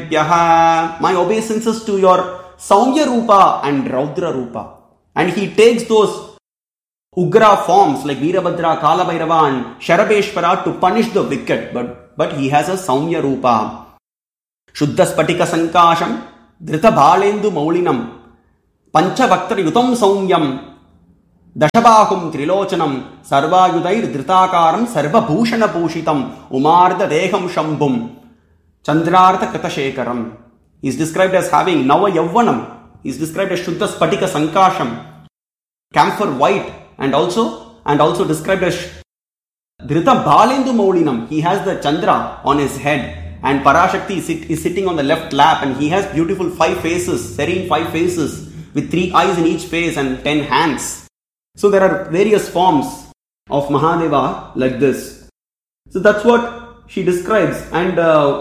Kritayebhyaha. My obeisances to your Saumya Rupa and Raudra Rupa. And he takes those Ugra forms like Veerabhadra, Kalabhairava and Sharabeshwara to punish the wicked. But he has a Saumya Rupa. Shuddha Spatika Sankasham, Dhrita Bhalendu Maulinam, Pancha Bhaktar Yutam Saumyam, Dashabahum Trilochanam, Sarva Yudair Dritakaram, Sarva Bhushana Bhushitam, Umarda Deham Shambhum, Chandrartha Katashekaram. He is described as having Nava Yavvanam. He is described as Shuddha Spatika Sankasham, camphor white, and also described as Dhrita Bhalendu Maulinam. He has the Chandra on his head, and Parashakti is sitting on the left lap, and he has beautiful 5 faces, serene 5 faces, with 3 eyes in each face and 10 hands. So there are various forms of Mahadeva like this. So that's what she describes. And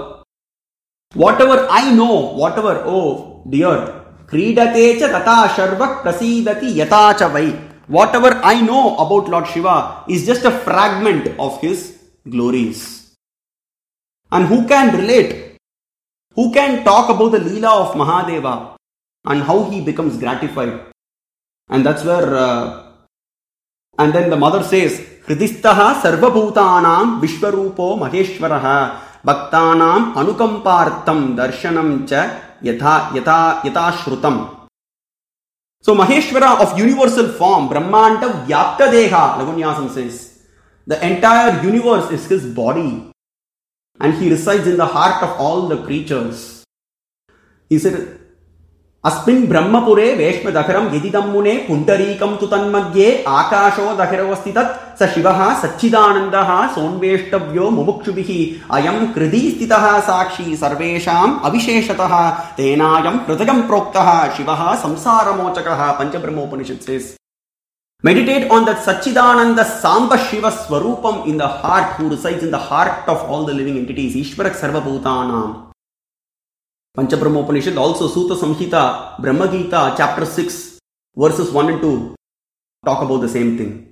whatever I know, oh dear, Kridate cha tata sharva prasidati yata cha vai. Whatever I know about Lord Shiva is just a fragment of his glories. And who can relate? Who can talk about the Leela of Mahadeva and how he becomes gratified? And that's where and then the mother says, Hridistaha sarvabhutanam vishwarupo maheshwaraha bhaktanam anukampartam darshanam cha yata shrutam. So Maheshwara of universal form, Brahmanta Vyapta Deha, Lagunyasam says, the entire universe is his body and he resides in the heart of all the creatures. He said, Asmin Brahmapure Veshma Dakharam Yedidamune Puntarikam Tutanmadye Akasho Dakharavastitat Sa Shivaha Sachidanandaha Sonveshtavyo Mumukshubihi Ayam Kridistitaha Sakshi Sarvesham Avisheshataha Tenayam Kritayam Proktaha Shivaha Samsaramochakaha Panchabrahmopanishad says. Meditate on that Sachidananda Samba Shiva Swarupam in the heart, who resides in the heart of all the living entities. Ishvarak Sarvabhutanam. Panchabrahmopanishad, also Sutta Samhita, Brahma Gita, chapter 6, verses 1 and 2 talk about the same thing.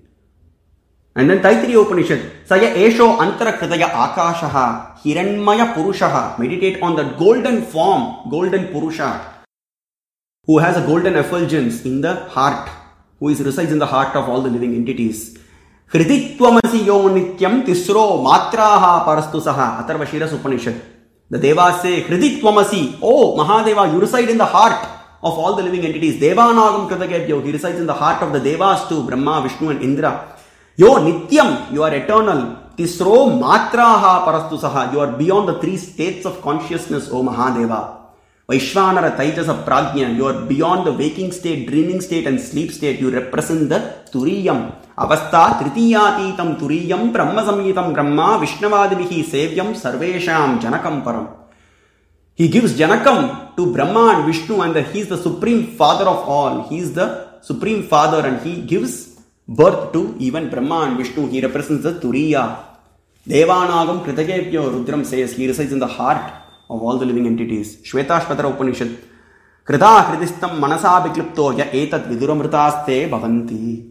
And then Taittiriya Upanishad, Saya Esho Antara Kritaya Akashaha, Hiranmaya Purushaha. Meditate on that golden form, golden Purusha, who has a golden effulgence in the heart, who resides in the heart of all the living entities. Hridittvamasi yo nityam tisro matraha parastusaha. Atharva Shiras Upanishad. The Devas say, Hriditvamasi, oh Mahadeva, you reside in the heart of all the living entities. Devanagam Kritayebhyo, he resides in the heart of the Devas too, Brahma, Vishnu and Indra. Yo Nityam, you are eternal. Tisro Matraha Parastusaha, you are beyond the 3 states of consciousness, O Mahadeva. Vaishvanara Taijasa Prajna, you are beyond the waking state, dreaming state and sleep state. You represent the Turiyam. Avastha Tritiyatitam Turiyam Brahma Samyitam Brahma Vishnavadivihi Sevyam Sarvesham Janakam Param. He gives Janakam to Brahma and Vishnu, and he is the supreme father of all. He is the supreme father and he gives birth to even Brahma and Vishnu. He represents the Turiya. Devanagam Kritayebhyo, Rudram says, he resides in the heart of all the living entities. Shvetashvatara Upanishad, Krita Hridistam Manasa Biklipto Ya Etat Viduramritaste Bhavanti.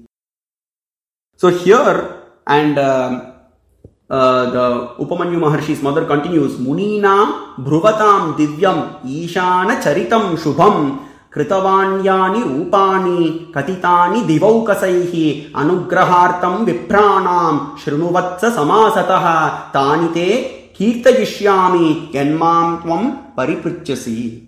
So here, and the Upamanyu Maharshi's mother continues, Munina Bhruvatam Divyam Ishana Charitam Shubham Kritavanyani Rupani Katitani Divaukasaihi Anugrahartam Vipranam Shrunuvatsa Samasataha Tanite Kirtayishyami Yanmam Tvam Paripruchasi.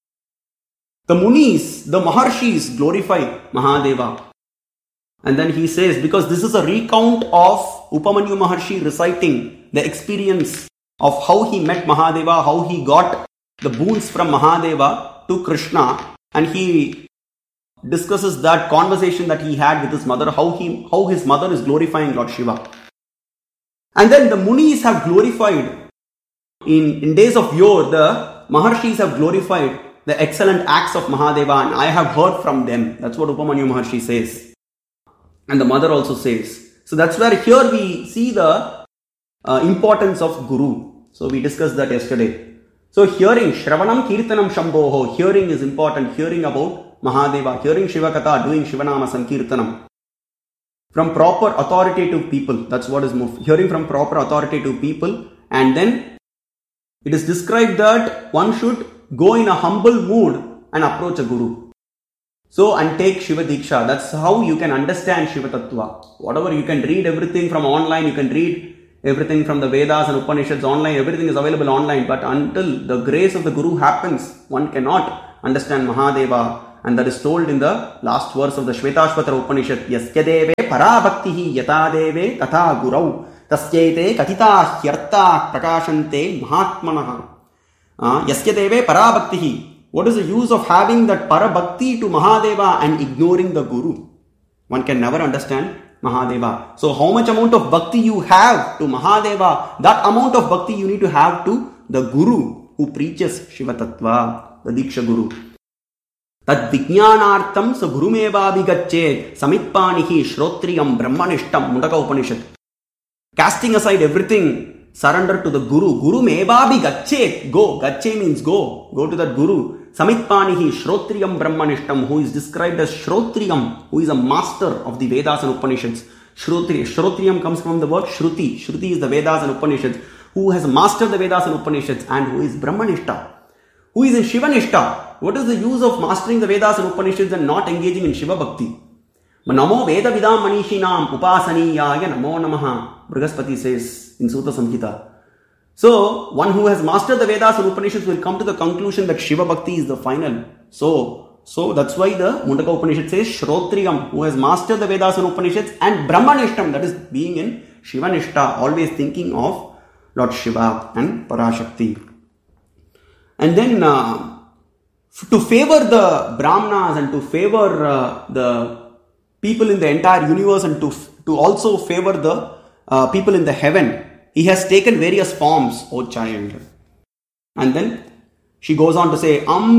The Munis, the Maharshis glorify Mahadeva. And then he says, because this is a recount of Upamanyu Maharshi reciting the experience of how he met Mahadeva, how he got the boons from Mahadeva to Krishna, and he discusses that conversation that he had with his mother, how his mother is glorifying Lord Shiva. And then the Munis have glorified, in days of yore, the Maharshis have glorified the excellent acts of Mahadeva, and I have heard from them. That's what Upamanyu Maharshi says. And the mother also says. So that's where here we see the importance of Guru. So we discussed that yesterday. So hearing, Shravanam Kirtanam Shambhoho, hearing is important. Hearing about Mahadeva, hearing Shiva Katha, doing Shivanama Sankirtanam. From proper authoritative people. That's what is more. Hearing from proper authoritative people. And then It is described that one should go in a humble mood and approach a guru. So, and take Shiva Diksha. That's how you can understand Shiva Tattva. Whatever, you can read everything from online, you can read everything from the Vedas and Upanishads online, everything is available online. But until the grace of the Guru happens, one cannot understand Mahadeva. And that is told in the last verse of the Shvetashvatara Upanishad. Yasya deve parabhaktihi yata deve tatha gurau tasyete katita hyarta prakashante mahatmanaha. Yasya deve parabhaktihi. What is the use of having that parabhakti to Mahadeva and ignoring the Guru? One can never understand Mahadeva. So how much amount of bhakti you have to Mahadeva, that amount of bhakti you need to have to the Guru who preaches Shiva Tattva, the Diksha Guru. Tad vijnanartam sa gurumeva vigachet samitpanihi shrotriyam brahmanishtam. Mundaka Upanishad. Casting aside everything, surrender to the Guru. Guru mevabi gachet. Go. Gache means go. Go to that Guru. Samitpanihi Shrotriyam Brahmanishtam, who is described as Shrotriyam, who is a master of the Vedas and Upanishads. Shrotriyam comes from the word Shruti. Shruti is the Vedas and Upanishads. Who has mastered the Vedas and Upanishads and who is Brahmanishta. Who is in Shivanishta. What is the use of mastering the Vedas and Upanishads and not engaging in Shiva Bhakti? Namo Veda Vidam Manishinam Upasaniyaya Namo Namaha. Brihaspati says in Sutta Samhita. So, one who has mastered the Vedas and Upanishads will come to the conclusion that Shiva Bhakti is the final. So that's why the Mundaka Upanishad says Shrotriyam, who has mastered the Vedas and Upanishads, and Brahmanishtam, that is being in Shivanishta, always thinking of Lord Shiva and Parashakti. And then to favor the Brahmanas and to favor the people in the entire universe and to also favor the people in the heaven, he has taken various forms, O child. And then she goes on to say,